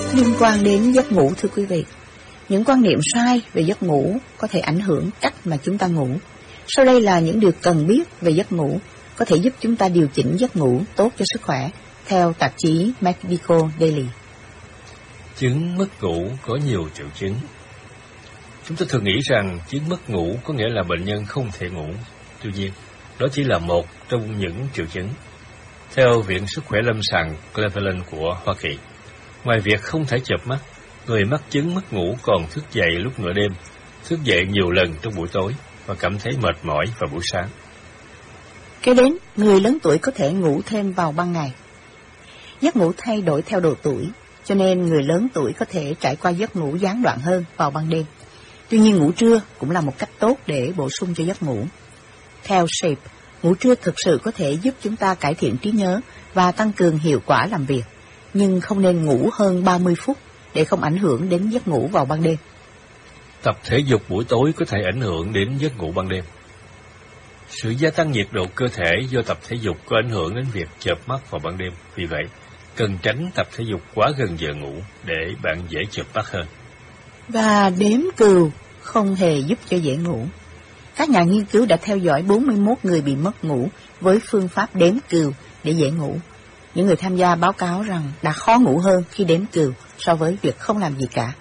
Liên quan đến giấc ngủ, thưa quý vị, những quan niệm sai về giấc ngủ có thể ảnh hưởng cách mà chúng ta ngủ. Sau đây là những điều cần biết về giấc ngủ, có thể giúp chúng ta điều chỉnh giấc ngủ tốt cho sức khỏe, theo tạp chí Medical Daily. Chứng mất ngủ có nhiều triệu chứng. Chúng ta thường nghĩ rằng chứng mất ngủ có nghĩa là bệnh nhân không thể ngủ. Tuy nhiên, đó chỉ là một trong những triệu chứng. Theo Viện Sức khỏe Lâm sàng Cleveland của Hoa Kỳ, ngoài việc không thể chợp mắt, người mắc chứng mất ngủ còn thức dậy lúc nửa đêm, thức dậy nhiều lần trong buổi tối và cảm thấy mệt mỏi vào buổi sáng. Kế đến, người lớn tuổi có thể ngủ thêm vào ban ngày. Giấc ngủ thay đổi theo độ tuổi, cho nên người lớn tuổi có thể trải qua giấc ngủ gián đoạn hơn vào ban đêm. Tuy nhiên, ngủ trưa cũng là một cách tốt để bổ sung cho giấc ngủ. Theo Shape, ngủ trưa thực sự có thể giúp chúng ta cải thiện trí nhớ và tăng cường hiệu quả làm việc, nhưng không nên ngủ hơn 30 phút để không ảnh hưởng đến giấc ngủ vào ban đêm. Tập thể dục buổi tối có thể ảnh hưởng đến giấc ngủ ban đêm. Sự gia tăng nhiệt độ cơ thể do tập thể dục có ảnh hưởng đến việc chợp mắt vào ban đêm. Vì vậy, cần tránh tập thể dục quá gần giờ ngủ để bạn dễ chợp mắt hơn. Và đếm cừu không hề giúp cho dễ ngủ. Các nhà nghiên cứu đã theo dõi 41 người bị mất ngủ với phương pháp đếm cừu để dễ ngủ. Những người tham gia báo cáo rằng đã khó ngủ hơn khi đếm cừu so với việc không làm gì cả.